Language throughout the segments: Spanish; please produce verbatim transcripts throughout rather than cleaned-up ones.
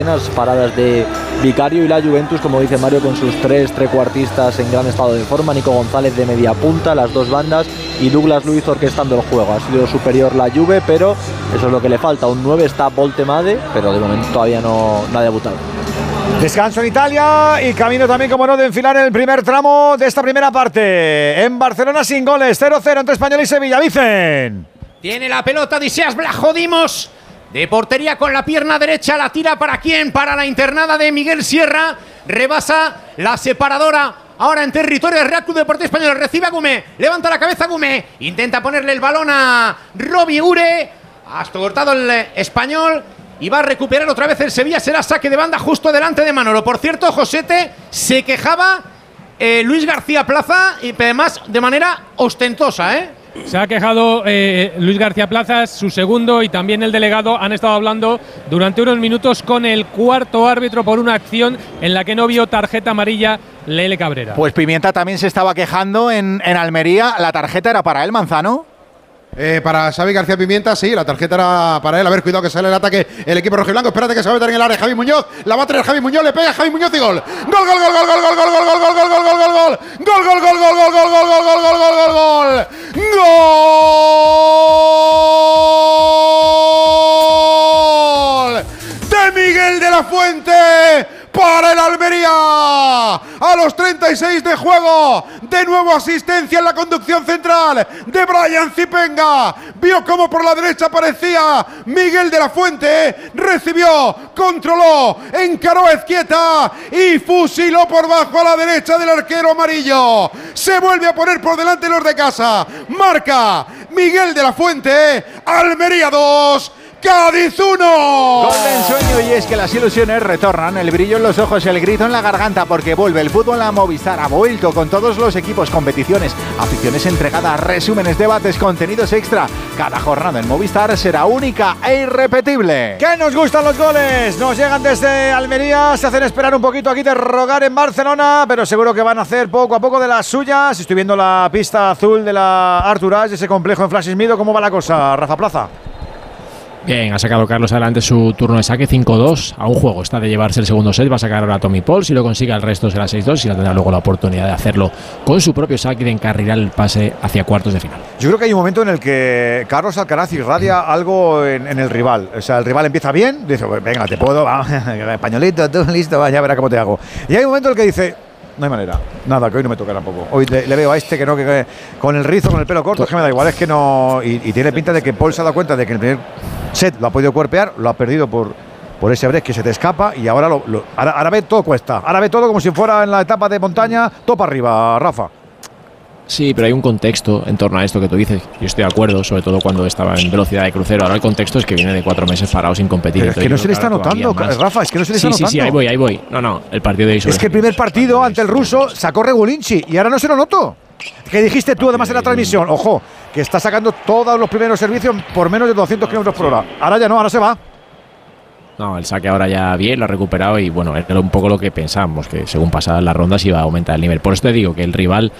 Las paradas de Vicario y la Juventus, como dice Mario, con sus tres trecuartistas en gran estado de forma, Nico González de media punta, las dos bandas, y Douglas Luiz orquestando el juego. Ha sido superior la Juve, pero eso es lo que le falta. Un nueve está Voltemade, pero de momento todavía no, no ha debutado. Descanso en Italia y camino también, como no, de enfilar el primer tramo de esta primera parte. En Barcelona sin goles, cero cero entre Español y Sevilla. Vicen. Tiene la pelota Odysseas Vlachodimos. De portería con la pierna derecha, la tira para quién, para la internada de Miguel Sierra, rebasa la separadora, ahora en territorio del Real Club Deportivo Español, recibe a Gumé, levanta la cabeza Gumé, intenta ponerle el balón a Robbie Ure, hasta cortado el Español y va a recuperar otra vez el Sevilla, será saque de banda justo delante de Manolo. Por cierto, Josete, se quejaba eh, Luis García Plaza y además de manera ostentosa, ¿eh? Se ha quejado eh, Luis García Plazas, su segundo, y también el delegado han estado hablando durante unos minutos con el cuarto árbitro por una acción en la que no vio tarjeta amarilla Lele Cabrera. Pues Pimienta también se estaba quejando en, en Almería. ¿La tarjeta era para él, Manzano? Eh, para Xavi García Pimienta, sí, la tarjeta era para él. A ver, cuidado que sale el ataque el equipo rojiblanco. Espérate que se va a meter en el área Javi Muñoz. La va a tener Javi Muñoz, le pega Javi Muñoz y gol. Gol, gol, gol, gol, gol, gol, gol, gol, gol, gol, gol, gol, gol, gol, gol. Gol, gol, gol, gol, gol, gol, gol, gol, gol, gol, gol, gol, gol. Gol de Miguel de la Fuente para el Almería. A los treinta y seis de juego, de nuevo asistencia en la conducción central de Brian Zipenga. Vio cómo por la derecha aparecía Miguel de la Fuente, recibió, controló, encaró a Ezquieta y fusiló por bajo a la derecha del arquero amarillo. Se vuelve a poner por delante los de casa. Marca Miguel de la Fuente. Almería dos, Cádiz uno. Gol de ensueño, y es que las ilusiones retornan, el brillo en los ojos, el grito en la garganta, porque vuelve el fútbol a Movistar. Ha vuelto con todos los equipos, competiciones, aficiones entregadas, resúmenes, debates, contenidos extra. Cada jornada en Movistar será única e irrepetible. ¡Que nos gustan los goles! Nos llegan desde Almería, se hacen esperar un poquito aquí de rogar en Barcelona, pero seguro que van a hacer poco a poco de las suyas. Estoy viendo la pista azul de la Artur Ashe, ese complejo en Flash Mido. ¿Cómo va la cosa, Rafa Plaza? Bien, ha sacado Carlos adelante su turno de saque, cinco dos. A un juego está de llevarse el segundo set. Va a sacar ahora a Tommy Paul. Si lo consigue, el resto será seis dos. Y tendrá luego la oportunidad de hacerlo con su propio saque y de encarrilar el pase hacia cuartos de final. Yo creo que hay un momento en el que Carlos Alcaraz irradia algo en, en el rival. O sea, el rival empieza bien, dice, venga, te puedo, va, españolito, tú listo, va, ya verá cómo te hago. Y hay un momento en el que dice, no hay manera, nada, que hoy no me toca tampoco. Hoy le, le veo a este que no, que, que con el rizo, con el pelo corto, es que me da igual, es que no. Y, y tiene pinta de que Paul se ha dado cuenta de que el primer set lo ha podido cuerpear, lo ha perdido por, por ese break que se te escapa, y ahora, lo, lo, ahora, ahora ve todo cuesta. Ahora ve todo como si fuera en la etapa de montaña, todo para arriba, Rafa. Sí, pero hay un contexto en torno a esto que tú dices. Yo estoy de acuerdo, sobre todo cuando estaba en velocidad de crucero. Ahora el contexto es que viene de cuatro meses parado sin competir. Pero es que no se le está notando, Rafa, es que no se le está sí, notando. Sí, sí, ahí voy, ahí voy. No, no, el partido de hoy. Es que el primer partido ante el ruso sacó Regulinci y ahora no se lo noto. ¿Qué dijiste tú además en la transmisión? Ojo, que está sacando todos los primeros servicios por menos de doscientos kilómetros por hora. Ahora ya no, ahora se va. No, el saque ahora ya bien, lo ha recuperado y bueno, era un poco lo que pensábamos, que según pasaban las rondas iba a aumentar el nivel. Por eso te digo que el rival...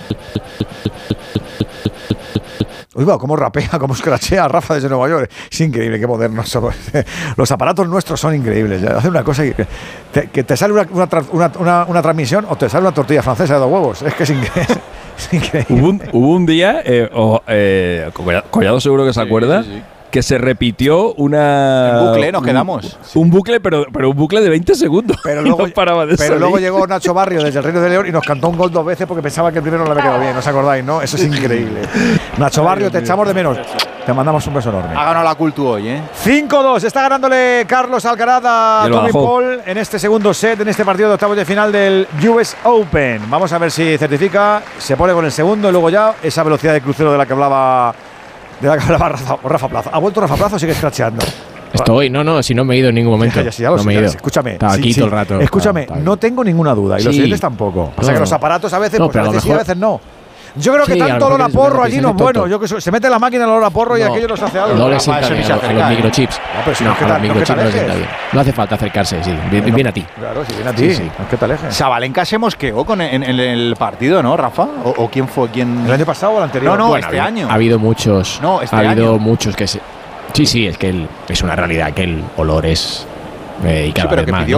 Uy, va, cómo rapea, cómo escrachea Rafa desde Nueva York. Es increíble, qué modernos somos. Los aparatos nuestros son increíbles. Hacen una cosa que te, que te sale una, una, una, una transmisión o te sale una tortilla francesa de dos huevos. Es que es increíble. Es increíble. Hubo, un, hubo un día, eh, oh, eh, Collado seguro que se acuerda, sí, sí, sí. que se repitió una... Un bucle, nos quedamos. Un, un bucle, pero, pero un bucle de veinte segundos. Pero luego, no paraba de pero luego llegó Nacho Barrio desde el Reino de León y nos cantó un gol dos veces porque pensaba que el primero no le había quedado bien. ¿No os acordáis, no? Eso es increíble. Nacho Barrio, te echamos de menos. Te mandamos un beso enorme. Ha ganado la Cultu hoy, ¿eh? cinco dos. Está ganándole Carlos Alcaraz a Tommy Paul en este segundo set, en este partido de octavos de final del U S Open. Vamos a ver si certifica, se pone con el segundo y luego ya esa velocidad de crucero de la que hablaba... De la que hablaba Rafa, Rafa Plaza. ¿Ha vuelto Rafa Plaza o sigue scratcheando? Estoy, no, no, si no me he ido en ningún momento. Ya, ya, ya, no me he ido. Escúchame. Estaba aquí sí, todo el rato. Escúchame, no, no tengo ninguna duda. Y sí. Los siguientes tampoco. O sea, no, que los aparatos a veces, no, pues a veces mejor, sí, a veces no. Yo creo que sí, tanto olor a porro allí no es bueno. Yo que se mete la máquina el olor a porro no, y aquello nos hace algo. No le sienta bien a los microchips. No, pero si no, no, a los microchips no le sienta bien. No hace falta acercarse, sí. Viene bien a ti. Claro, si viene a ti. Sí, sí. No es que te alejes. Sabalenka se mosqueó con en, en el partido, ¿no, Rafa? ¿O, o quién fue? ¿Quién? ¿El año pasado o el anterior? No, no, bueno, este ha, año. Ha habido muchos. No, este ha habido año. muchos que se. Sí, sí, es que el, es una realidad que el olor es. Eh, y cada sí, pero vez que más, pidió